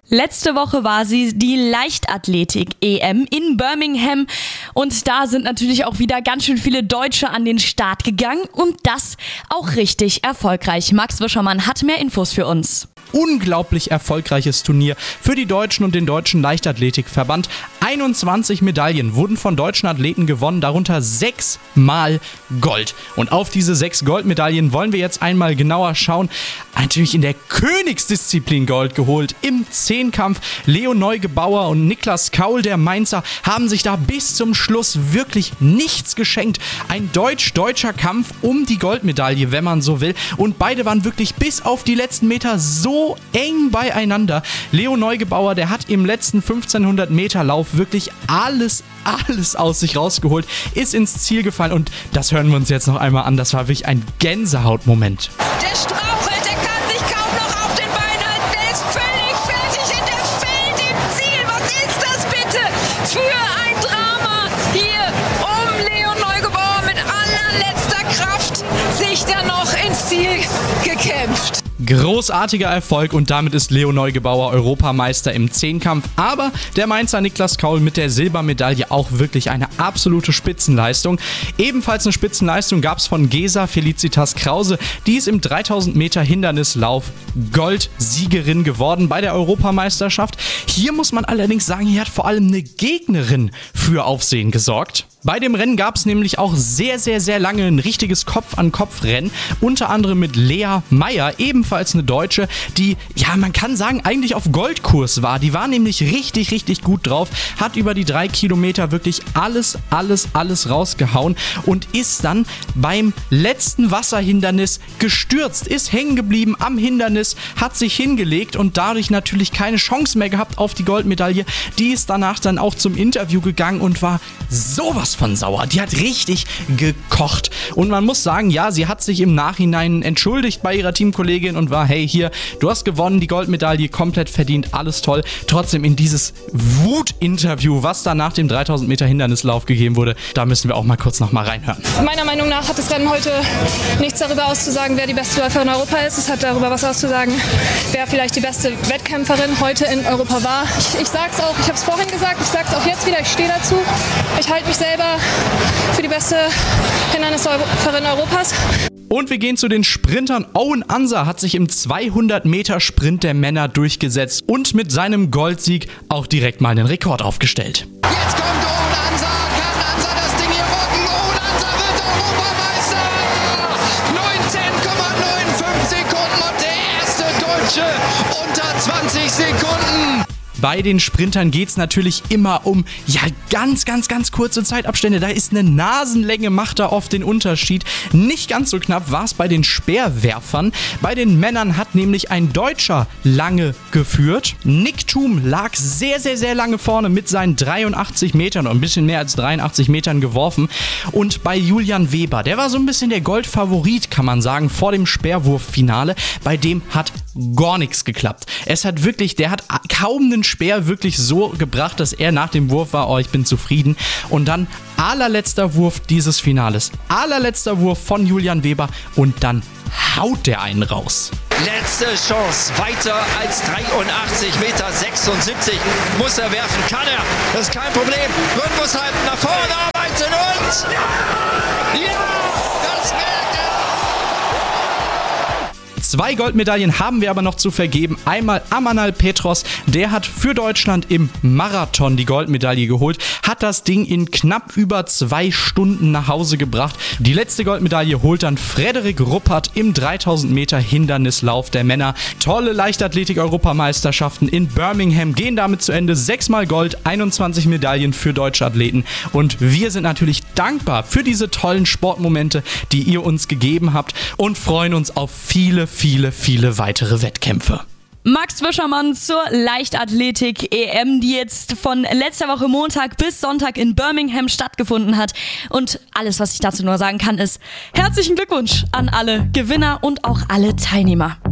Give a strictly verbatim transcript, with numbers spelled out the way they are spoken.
Letzte Woche war sie die Leichtathletik-E M in Birmingham und da sind natürlich auch wieder ganz schön viele Deutsche an den Start gegangen und das auch richtig erfolgreich. Max Wischermann hat mehr Infos für uns. Unglaublich erfolgreiches Turnier für die Deutschen und den Deutschen Leichtathletikverband. einundzwanzig Medaillen wurden von deutschen Athleten gewonnen, darunter sechs Mal Gold. Und auf diese sechs Goldmedaillen wollen wir jetzt einmal genauer schauen. Natürlich in der Königsdisziplin Gold geholt im Zehnkampf. Leo Neugebauer und Niklas Kaul, der Mainzer, haben sich da bis zum Schluss wirklich nichts geschenkt. Ein deutsch-deutscher Kampf um die Goldmedaille, wenn man so will. Und beide waren wirklich bis auf die letzten Meter so eng beieinander. Leo Neugebauer, der hat im letzten fünfzehnhundert Meter Lauf wirklich alles, alles aus sich rausgeholt, ist ins Ziel gefallen und das hören wir uns jetzt noch einmal an. Das war wirklich ein Gänsehautmoment. Der strauchelt, der kann sich kaum noch auf den Beinen halten, der ist völlig fertig und der fällt im Ziel. Was ist das bitte für ein Drama hier um Leo Neugebauer mit allerletzter Kraft sich dann noch ins Ziel gekämpft. Großartiger Erfolg und damit ist Leo Neugebauer Europameister im Zehnkampf. Aber der Mainzer Niklas Kaul mit der Silbermedaille auch wirklich eine absolute Spitzenleistung. Ebenfalls eine Spitzenleistung gab es von Gesa Felicitas Krause. Die ist im dreitausend Meter Hindernislauf Goldsiegerin geworden bei der Europameisterschaft. Hier muss man allerdings sagen, hier hat vor allem eine Gegnerin für Aufsehen gesorgt. Bei dem Rennen gab es nämlich auch sehr, sehr, sehr lange ein richtiges Kopf-an-Kopf-Rennen. Unter anderem mit Lea Meyer, ebenfalls eine Deutsche, die, ja, man kann sagen, eigentlich auf Goldkurs war. Die war nämlich richtig, richtig gut drauf, hat über die drei Kilometer wirklich alles, alles, alles rausgehauen und ist dann beim letzten Wasserhindernis gestürzt, ist hängen geblieben am Hindernis, hat sich hingelegt und dadurch natürlich keine Chance mehr gehabt auf die Goldmedaille. Die ist danach dann auch zum Interview gegangen und war sowas von sauer. Die hat richtig gekocht. Und man muss sagen, ja, sie hat sich im Nachhinein entschuldigt bei ihrer Teamkollegin und war, hey, hier, du hast gewonnen, die Goldmedaille, komplett verdient, alles toll. Trotzdem in dieses Wut-Interview, was da nach dem dreitausend Meter Hindernislauf gegeben wurde, da müssen wir auch mal kurz noch mal reinhören. Meiner Meinung nach hat das Rennen heute nichts darüber auszusagen, wer die beste Läuferin in Europa ist. Es hat darüber was auszusagen, wer vielleicht die beste Wettkämpferin heute in Europa war. Ich, ich sag's auch, ich habe es vorhin gesagt, ich sag's auch jetzt wieder, ich stehe dazu. Ich halte mich selber für die beste Hindernisläuferin Europas. Und wir gehen zu den Sprintern. Owen Ansa hat sich im zweihundert Meter Sprint der Männer durchgesetzt und mit seinem Goldsieg auch direkt mal einen Rekord aufgestellt. Jetzt kommt Owen Ansa, kann Ansa das Ding hier rocken? Owen Ansa wird Europameister! neunzehn Komma fünfundneunzig Sekunden und der erste Deutsche unter zwanzig Sekunden. Bei den Sprintern geht es natürlich immer um, ja, ganz, ganz, ganz kurze Zeitabstände. Da ist eine Nasenlänge, macht da oft den Unterschied. Nicht ganz so knapp war es bei den Speerwerfern. Bei den Männern hat nämlich ein Deutscher lange geführt. Nick Thum lag sehr, sehr, sehr lange vorne mit seinen dreiundachtzig Metern und ein bisschen mehr als dreiundachtzig Metern geworfen. Und bei Julian Weber, der war so ein bisschen der Goldfavorit, kann man sagen, vor dem Speerwurffinale. Bei dem hat gar nichts geklappt. Es hat wirklich, der hat kaum einen Speer wirklich so gebracht, dass er nach dem Wurf war, oh, ich bin zufrieden. Und dann allerletzter Wurf dieses Finales. Allerletzter Wurf von Julian Weber und dann haut der einen raus. Letzte Chance, weiter als dreiundachtzig Meter sechsundsiebzig muss er werfen, kann er, das ist kein Problem. Rhythmus halten, nach vorne arbeiten und ja, das wird Zwei Goldmedaillen haben wir aber noch zu vergeben. Einmal Amanal Petros, der hat für Deutschland im Marathon die Goldmedaille geholt, hat das Ding in knapp über zwei Stunden nach Hause gebracht. Die letzte Goldmedaille holt dann Frederik Ruppert im dreitausend Meter Hindernislauf der Männer. Tolle Leichtathletik-Europameisterschaften in Birmingham gehen damit zu Ende. Sechsmal Gold, einundzwanzig Medaillen für deutsche Athleten. Und wir sind natürlich dankbar für diese tollen Sportmomente, die ihr uns gegeben habt und freuen uns auf viele, viele, viele weitere Wettkämpfe. Max Wischermann zur Leichtathletik-E M, die jetzt von letzter Woche Montag bis Sonntag in Birmingham stattgefunden hat. Und alles, was ich dazu nur sagen kann, ist herzlichen Glückwunsch an alle Gewinner und auch alle Teilnehmer.